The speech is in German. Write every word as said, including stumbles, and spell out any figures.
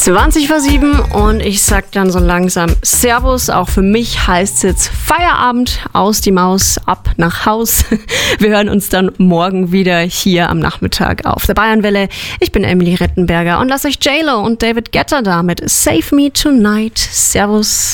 zwanzig vor sieben und ich sag dann so langsam Servus. Auch für mich heißt es jetzt Feierabend, aus die Maus, ab nach Haus. Wir hören uns dann morgen wieder hier am Nachmittag auf der Bayernwelle. Ich bin Emily Rettenberger und lasst euch J-Lo und David Guetta da mit Save Me Tonight. Servus.